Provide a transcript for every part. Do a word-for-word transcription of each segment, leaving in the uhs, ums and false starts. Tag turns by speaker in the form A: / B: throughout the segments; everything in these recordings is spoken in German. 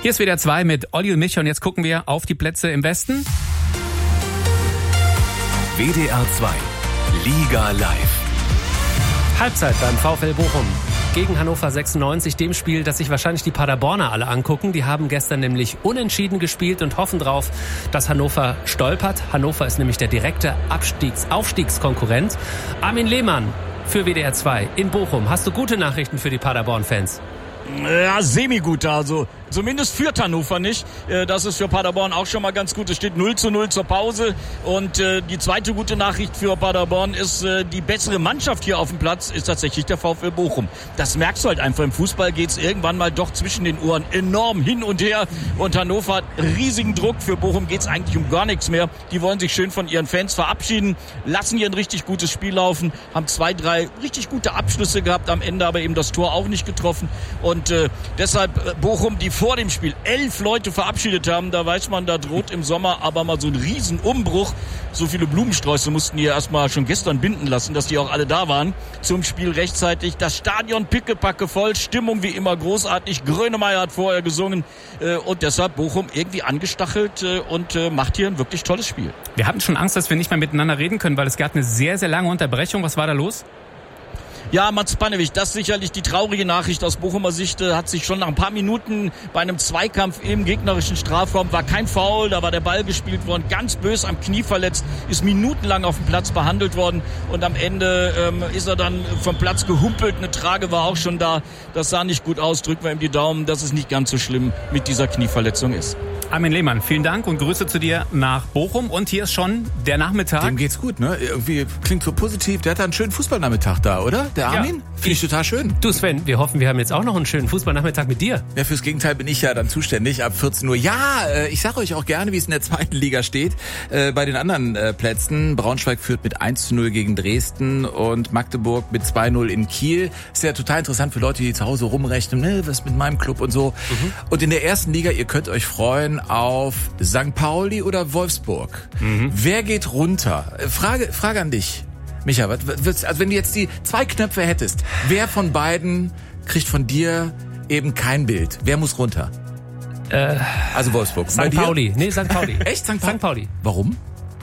A: Hier ist W D R zwei mit Olli und Micha und jetzt gucken wir auf die Plätze im Westen.
B: W D R zwei Liga Live.
C: Halbzeit beim VfL Bochum gegen Hannover sechsundneunzig, dem Spiel, das sich wahrscheinlich die Paderborner alle angucken. Die haben gestern nämlich unentschieden gespielt und hoffen drauf, dass Hannover stolpert. Hannover ist nämlich der direkte Abstiegs- Aufstiegskonkurrent. Armin Lehmann für W D R zwei in Bochum. Hast du gute Nachrichten für die Paderborn-Fans?
D: Ja, semi-gut. Also zumindest führt Hannover nicht. Das ist für Paderborn auch schon mal ganz gut. Es steht null zu null zur Pause. Und äh, die zweite gute Nachricht für Paderborn ist, äh, die bessere Mannschaft hier auf dem Platz ist tatsächlich der VfL Bochum. Das merkst du halt einfach. Im Fußball geht's irgendwann mal doch zwischen den Ohren enorm hin und her. Und Hannover hat riesigen Druck. Für Bochum geht's eigentlich um gar nichts mehr. Die wollen sich schön von ihren Fans verabschieden, lassen hier ein richtig gutes Spiel laufen, haben zwei, drei richtig gute Abschlüsse gehabt, am Ende aber eben das Tor auch nicht getroffen. Und äh, deshalb äh, Bochum, die vor dem Spiel elf Leute verabschiedet haben, da weiß man, da droht im Sommer aber mal so ein Riesenumbruch. So viele Blumensträuße mussten die erstmal schon gestern binden lassen, dass die auch alle da waren zum Spiel rechtzeitig. Das Stadion pickepacke voll, Stimmung wie immer großartig. Grönemeyer hat vorher gesungen äh, und deshalb Bochum irgendwie angestachelt äh, und äh, macht hier ein wirklich tolles Spiel.
A: Wir hatten schon Angst, dass wir nicht mehr miteinander reden können, weil es gab eine sehr, sehr lange Unterbrechung. Was war da los?
D: Ja, Mats Panewich, das ist sicherlich die traurige Nachricht aus Bochumer Sicht, hat sich schon nach ein paar Minuten bei einem Zweikampf im gegnerischen Strafraum, war kein Foul, da war der Ball gespielt worden, ganz bös am Knie verletzt, ist minutenlang auf dem Platz behandelt worden und am Ende ähm, ist er dann vom Platz gehumpelt, eine Trage war auch schon da, das sah nicht gut aus, drücken wir ihm die Daumen, dass es nicht ganz so schlimm mit dieser Knieverletzung ist.
A: Armin Lehmann, vielen Dank und Grüße zu dir nach Bochum. Und hier ist schon der Nachmittag.
E: Dem geht's gut, ne? Irgendwie klingt so positiv. Der hat da einen schönen Fußballnachmittag da, oder? Der Armin? Ja. Finde ich total schön.
C: Du Sven, wir hoffen, wir haben jetzt auch noch einen schönen Fußballnachmittag mit dir.
E: Ja, fürs Gegenteil bin ich ja dann zuständig ab vierzehn Uhr. Ja, äh, ich sage euch auch gerne, wie es in der zweiten Liga steht. Äh, bei den anderen äh, Plätzen. Braunschweig führt mit eins zu null gegen Dresden und Magdeburg mit zwei null in Kiel. Ist ja total interessant für Leute, die zu Hause rumrechnen, ne, was mit meinem Club und so. Mhm. Und in der ersten Liga, ihr könnt euch freuen auf Sankt Pauli oder Wolfsburg. Mhm. Wer geht runter? Frage, Frage an dich, Micha. Was, was, also wenn du jetzt die zwei Knöpfe hättest, wer von beiden kriegt von dir eben kein Bild? Wer muss runter?
C: Äh,
E: also Wolfsburg.
C: Sankt Pauli. Nee, Sankt Pauli.
E: Echt? Sankt Pauli?
C: Sankt Pauli.
E: Warum?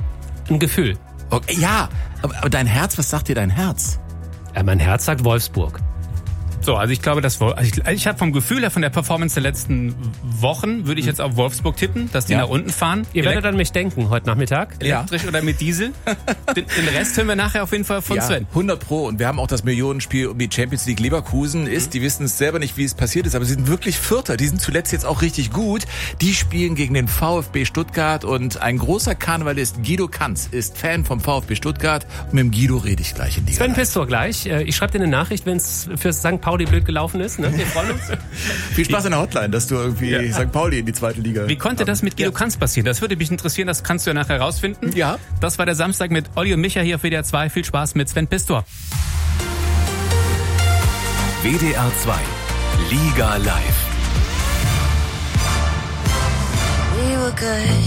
C: Ein Gefühl.
E: Okay, ja, aber, aber dein Herz, was sagt dir dein Herz?
C: Ja, mein Herz sagt Wolfsburg.
A: So, also ich glaube, das also ich, ich habe vom Gefühl her von der Performance der letzten Wochen, würde ich jetzt auf Wolfsburg tippen, dass die ja. nach unten fahren.
C: Ihr werdet an mich denken heute Nachmittag.
A: Elektrisch ja. oder mit Diesel. Den, den Rest hören wir nachher auf jeden Fall von
E: ja,
A: Sven.
E: hundert Pro. Und wir haben auch das Millionenspiel um die Champions League. Leverkusen ist, mhm. die wissen es selber nicht, wie es passiert ist, aber sie sind wirklich Vierter. Die sind zuletzt jetzt auch richtig gut. Die spielen gegen den VfB Stuttgart und ein großer Karnevalist, Guido Kanz, ist Fan vom VfB Stuttgart. Und mit dem Guido rede ich gleich in die
C: Sven Pistor gleich. Ich schreibe dir eine Nachricht, wenn es für Sankt Pauli blöd gelaufen ist. Ne? Wir freuen uns.
E: Viel Spaß in der Hotline, dass du irgendwie ja. Sankt Pauli in die zweite Liga...
A: Wie konnte das mit Guido ja. Kanz passieren? Das würde mich interessieren, das kannst du ja nachher herausfinden.
E: Ja.
A: Das war der Samstag mit Olli und Micha hier auf W D R zwei. Viel Spaß mit Sven Pistor.
B: W D R zwei Liga Live.
F: We were good.